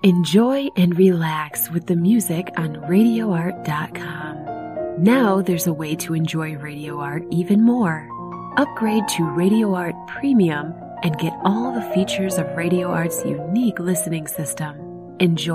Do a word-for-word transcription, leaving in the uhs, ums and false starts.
Enjoy and relax with the music on radio art dot com. Now there's a way to enjoy Radio Art even more. Upgrade to Radio Art Premium and get all the features of Radio Art's unique listening system. Enjoy